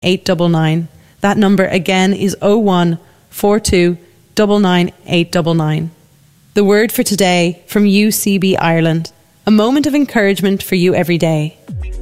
899. That number again is 0142 99 899. The word for today from UCB Ireland. A moment of encouragement for you every day.